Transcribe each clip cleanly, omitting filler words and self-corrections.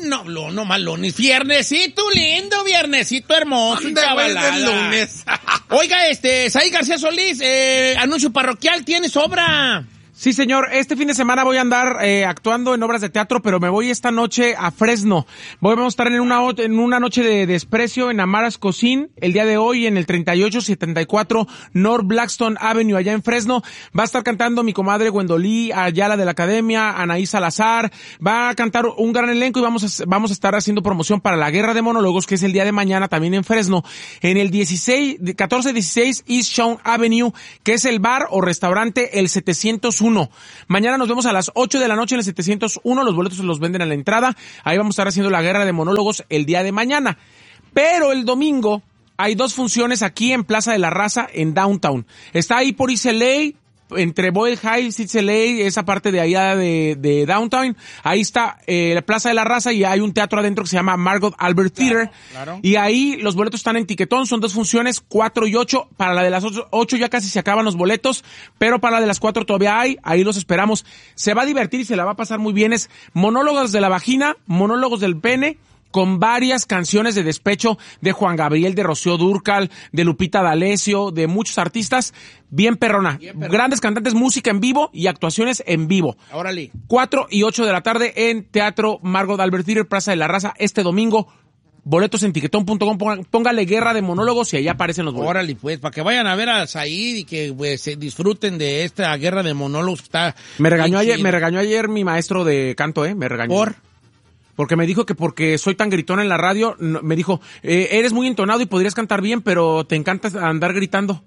No más lunes. Viernesito lindo, viernesito hermoso. Del lunes. Oiga, Saí García Solís, anuncio parroquial, ¿tienes obra? Sí, señor. Este fin de semana voy a andar actuando en obras de teatro, pero me voy esta noche a Fresno. Vamos a estar en una noche de desprecio en Amara's Cuisine, el día de hoy en el 3874 North Blackstone Avenue, allá en Fresno. Va a estar cantando mi comadre Gwendolí Ayala de la Academia, Anaí Salazar. Va a cantar un gran elenco y vamos a estar haciendo promoción para la Guerra de Monólogos, que es el día de mañana también en Fresno, en el 1416 East Shawn Avenue, que es el bar o restaurante El 701. Mañana nos vemos a las 8 de la noche en el 701, los boletos se los venden a la entrada, ahí vamos a estar haciendo la Guerra de Monólogos el día de mañana. Pero el domingo hay 2 funciones aquí en Plaza de la Raza, en Downtown. Está ahí por East LA, entre Boyle Heights, East LA, esa parte de allá de Downtown. Ahí está la Plaza de la Raza y hay un teatro adentro que se llama Margot Albert Theater. Claro. Y ahí los boletos están en Tiquetón, son 2 funciones, 4 y 8. Para la de las 8 ya casi se acaban los boletos, pero para la de las 4 todavía hay, ahí los esperamos. Se va a divertir y se la va a pasar muy bien. Es monólogos de la vagina, monólogos del pene, con varias canciones de despecho de Juan Gabriel, de Rocío Dúrcal, de Lupita D'Alessio, de muchos artistas. Bien perrona. Grandes cantantes, música en vivo y actuaciones en vivo. Órale. 4 y 8 de la tarde en Teatro Margot Albert Theater, Plaza de la Raza, este domingo. Boletos en tiquetón.com, póngale Guerra de Monólogos y allá aparecen los boletos. Órale, pues, para que vayan a ver a Said y que pues, se disfruten de esta Guerra de Monólogos. Me regañó ayer mi maestro de canto, me regañó. Porque me dijo que porque soy tan gritón en la radio, me dijo, eres muy entonado y podrías cantar bien, pero te encanta andar gritando.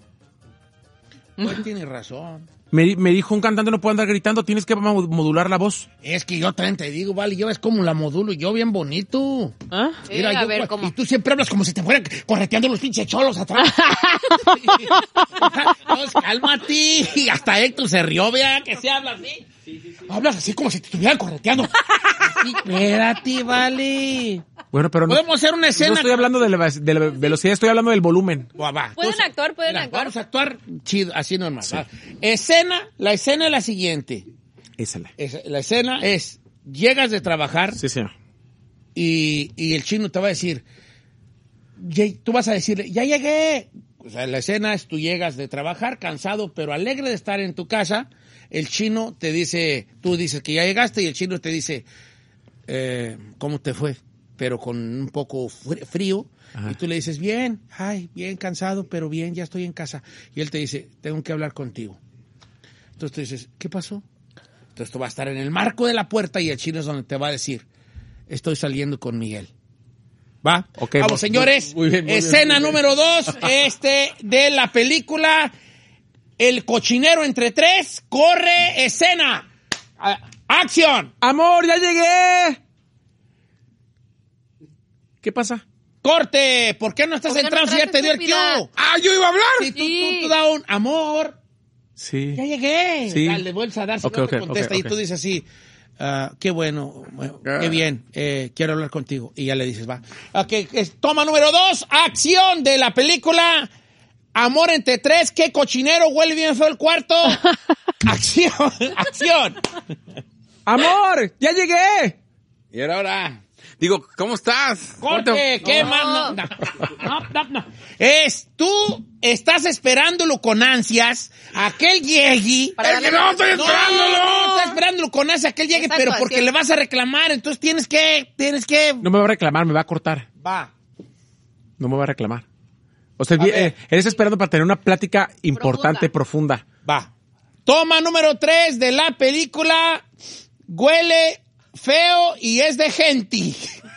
Pues tiene razón. Me dijo, un cantante no puede andar gritando, tienes que modular la voz. Es que yo también te digo, vale, yo ves cómo la modulo, yo bien bonito. ¿Ah? Mira, a ver, ¿cómo? Y tú siempre hablas como si te fueran correteando los pinches cholos atrás. Pues, cálmate. Y hasta Héctor se rió, vea, que se habla así. Sí. Hablas así como si te estuvieran correteando. Así, espérate, vale. Bueno, pero podemos hacer una escena. No estoy hablando de la velocidad, estoy hablando del volumen. Va. Pueden actuar. Vamos a actuar chido, así normal. Sí. La escena es la siguiente. La escena es, llegas de trabajar. Sí, señor. Y el chino te va a decir, tú vas a decirle, ya llegué. O sea, la escena es, tú llegas de trabajar cansado, pero alegre de estar en tu casa. El chino te dice, tú dices que ya llegaste y el chino te dice, ¿cómo te fue? Pero con un poco frío. Ajá. Y tú le dices, bien cansado, pero bien, ya estoy en casa. Y él te dice, tengo que hablar contigo. Entonces tú dices, ¿qué pasó? Entonces tú vas a estar en el marco de la puerta y el chino es donde te va a decir, estoy saliendo con Miguel. ¿Va? Okay, vamos, señores. Muy bien, escena número 2, de la película El Cochinero entre 3. Corre, escena. ¡Acción! ¡Amor, ya llegué! ¿Qué pasa? ¡Corte! ¿Por qué no estás entrando si ya te dio el cue? ¡Ah, yo iba a hablar! Sí, tú da un amor. Sí. Ya llegué. Sí. Dale, vuelves a dar si no te contesta. Y tú dices así, qué bueno, qué bien, quiero hablar contigo. Y ya le dices, va. Toma número 2, acción de la película Amor entre 3. ¿Qué cochinero huele bien feo el cuarto? Acción. Amor, ya llegué. Y ahora, digo, ¿cómo estás? Corte, ¿qué más? No. Tú estás esperándolo con ansias, aquel llegue. ¡Es que no estoy esperándolo! No, estás esperándolo con ansias, aquel llegue, pero porque le vas a reclamar, entonces tienes que... No me va a reclamar, me va a cortar. Va. No me va a reclamar. O sea, eres esperando para tener una plática importante, profunda. Va. Toma número 3 de la película Huele feo y es de gente.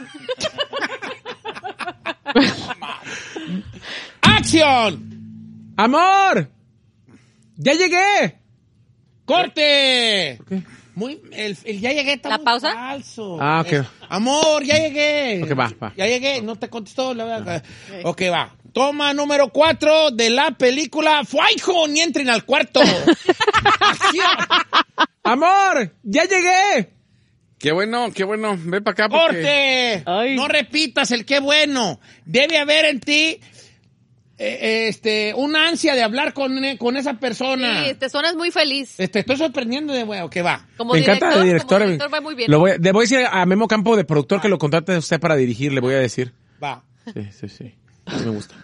¡Acción! ¡Amor! ¡Ya llegué! ¡Corte! Okay. El ya llegué está ¿La muy pausa? falso. Ok. Amor, ya llegué. Ok, va. Ya llegué, no te contestó. Ok, va. Toma número 4 de la película Fuaijo, ni entren al cuarto. ¡Acción! ¡Amor! ¡Ya llegué! Qué bueno. Ven para acá porque... ¡Corte! No repitas el qué bueno. Debe haber en ti una ansia de hablar con esa persona. Sí, te suenas muy feliz. Te estoy sorprendiendo de bueno, que va. Como Me director, encanta de director. como director va muy bien. Le voy a decir a Memo Campo de productor que lo contrate a usted para dirigir, le voy a decir. Va. Sí. Me gusta.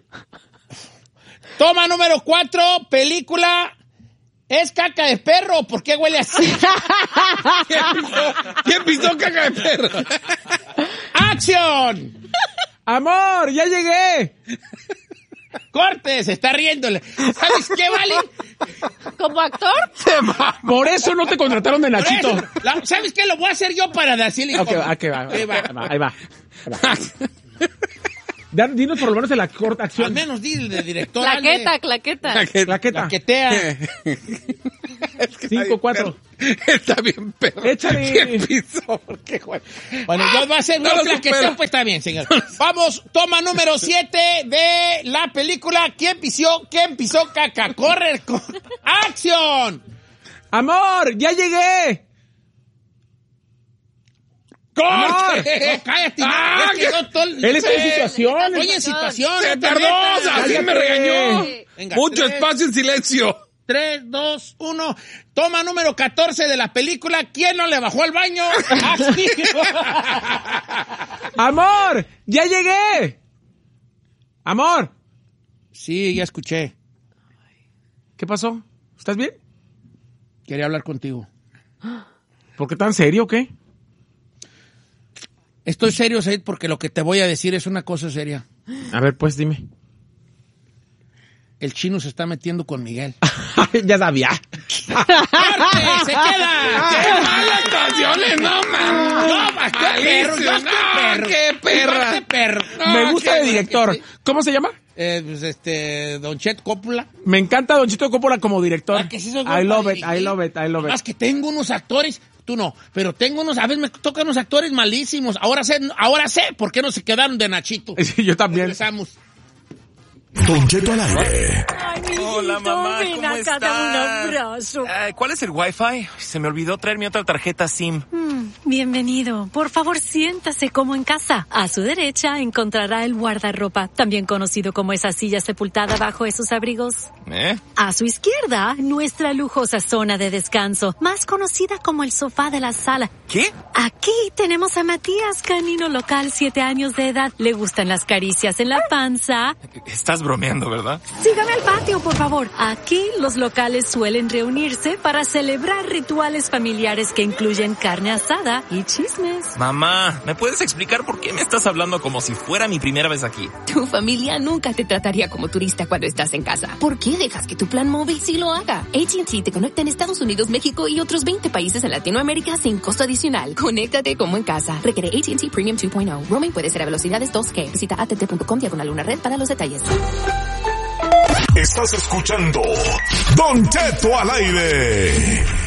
Toma número 4, película. ¿Es caca de perro? ¿Por qué huele así? ¿Quién pisó caca de perro? ¡Acción! ¡Amor, ya llegué! ¡Corte! Se está riéndole. ¿Sabes qué, Vale? ¿Como actor? Por eso no te contrataron de Por Nachito. eso, ¿sabes qué? Lo voy a hacer yo para decirle. Ok, ahí va. Dinos por lo menos de la corta Al acción. menos di de director. Claqueta. Claquetea. 5, 4. Está bien, perro. Échale. ¿Quién pisó? ¿Por qué, güey? Bueno, yo voy a hacer No un lo claqueteo, supero. pues está bien, señor. Vamos, toma número 7 de la película ¿Quién pisó caca? ¡Corre! ¡Acción! ¡Amor, ya llegué! ¡Corte! No, cállate. Ah, es que no todo- Él está en situación. Estoy en situación. Se no te tardó, metas. así Cállate. me regañó. Venga, Mucho 3, espacio en silencio. 3, 2, 1. Toma número 14 de la película ¿Quién no le bajó al baño? ¡Amor, ya llegué! ¡Amor! Sí, ya escuché. ¿Qué pasó? ¿Estás bien? Quería hablar contigo. ¿Por qué tan serio o qué? Estoy serio, Said, porque lo que te voy a decir es una cosa seria. A ver, pues dime. El chino se está metiendo con Miguel. Ya sabía. ¡Corte! ¡Se queda! ¡Qué malas canciones! ¡No, man! ¡No, más qué perro! ¡Yo No, qué perro! qué perra. ¡Qué perro! Me gusta de director. ¿Cómo se llama? Don Chet Coppola. Me encanta Don Chito Coppola como director. Ah, que sí sos I bueno love para it. dirigir. Más que tengo unos actores, tú no, pero tengo unos, a veces me tocan unos actores malísimos. Ahora sé por qué no se quedaron de Nachito. Sí, yo también. Regresamos. Don Cheto al aire. Ay, hola, mamá, ven ¿cómo acá, estás? dame un abrazo. ¿Cuál es el Wi-Fi? Se me olvidó traer mi otra tarjeta SIM. Bienvenido. Por favor, siéntase como en casa. A su derecha encontrará el guardarropa, también conocido como esa silla sepultada bajo esos abrigos. A su izquierda, nuestra lujosa zona de descanso, más conocida como el sofá de la sala. ¿Qué? Aquí tenemos a Matías, canino local, 7 años de edad. Le gustan las caricias en la panza. Estás bromeando, ¿verdad? Sígame al patio, por favor. Aquí los locales suelen reunirse para celebrar rituales familiares que incluyen carne asada y chismes. Mamá, ¿me puedes explicar por qué me estás hablando como si fuera mi primera vez aquí? Tu familia nunca te trataría como turista cuando estás en casa. ¿Por qué dejas que tu plan móvil sí lo haga? AT&T te conecta en Estados Unidos, México y otros 20 países en Latinoamérica sin costo adicional. Conéctate como en casa. Requiere AT&T Premium 2.0. Roaming puede ser a velocidades 2G. Visita att.com/red para los detalles. Estás escuchando Don Cheto al aire.